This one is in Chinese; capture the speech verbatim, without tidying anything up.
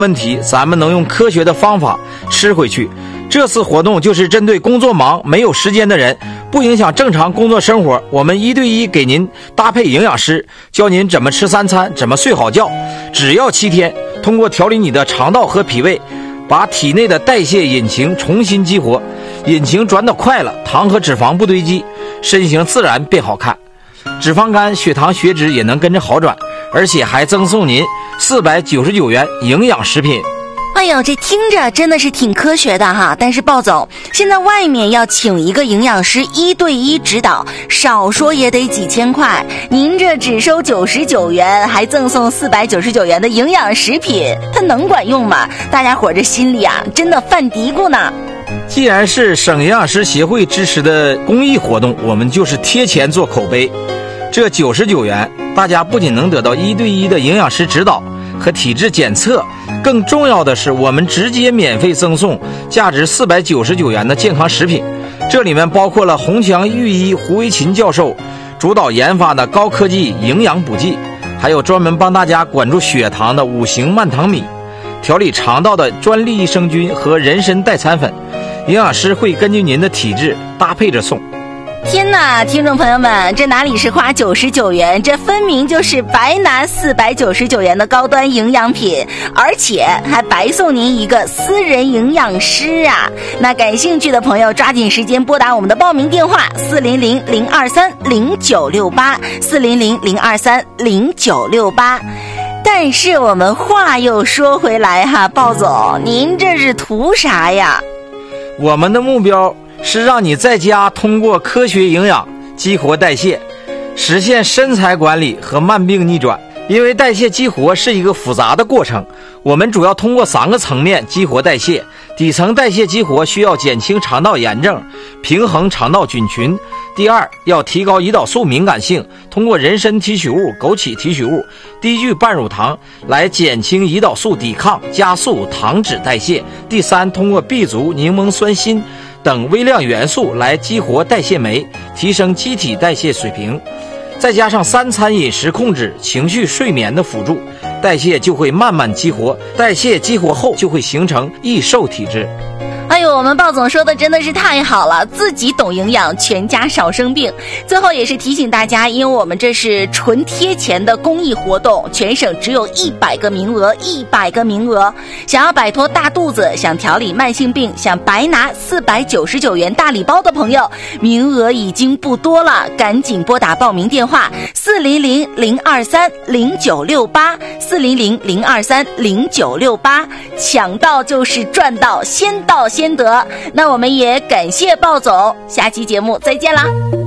问题，咱们能用科学的方法吃回去。这次活动就是针对工作忙没有时间的人，不影响正常工作生活，我们一对一给您搭配营养师，教您怎么吃三餐，怎么睡好觉。只要七天，通过调理你的肠道和脾胃，把体内的代谢引擎重新激活，引擎转得快了，糖和脂肪不堆积，身形自然变好看，脂肪肝、血糖、血脂也能跟着好转，而且还赠送您四百九十九元营养食品。 哎呦，这听着真的是挺科学的哈，但是鲍总，现在外面要请一个营养师一对一指导，少说也得几千块，您这只收九十九元，还赠送四百九十九元的营养食品，它能管用吗？大家伙这心里啊，真的犯嘀咕呢。 既然是省营养师协会支持的公益活动，我们就是贴钱做口碑。这九十九元，大家不仅能得到一对一的营养师指导和体质检测，更重要的是我们直接免费赠送价值四百九十九元的健康食品。这里面包括了红墙御医胡维琴教授主导研发的高科技营养补剂，还有专门帮大家管住血糖的五行慢糖米，调理肠道的专利益生菌和人参代餐粉。营养师会根据您的体质搭配着送。 天哪，听众朋友们，这哪里是花九十九元，这分明就是白拿四百九十九元的高端营养品，而且还白送您一个私人营养师啊！那感兴趣的朋友抓紧时间拨打我们的报名电话四零零零二三零九六八四零零零二三零九六八。但是我们话又说回来哈，鲍总，您这是图啥呀？ 我们的目标是让你在家通过科学营养激活代谢，实现身材管理和慢病逆转。因为代谢激活是一个复杂的过程，我们主要通过三个层面激活代谢。底层代谢激活需要减轻肠道炎症，平衡肠道菌群。第二，要提高胰岛素敏感性，通过人参提取物、枸杞提取物、低聚半乳糖来减轻胰岛素抵抗，加速糖脂代谢。第三，通过 B 族、柠檬酸锌等微量元素来激活代谢酶，提升机体代谢水平。再加上三餐饮食控制、情绪睡眠的辅助，代谢就会慢慢激活，代谢激活后就会形成易瘦体质。 哎呦，我们鲍总说的真的是太好了，自己懂营养，全家少生病。最后也是提醒大家，因为我们这是纯贴钱的公益活动，全省只有一百个名额，一百个名额。想要摆脱大肚子，想调理慢性病，想白拿四百九十九元大礼包的朋友，名额已经不多了，赶紧拨打报名电话四零零零二三零九六八四零零零二三零九六八，抢到就是赚到，先到先得。那我们也感谢鲍总，下期节目再见啦。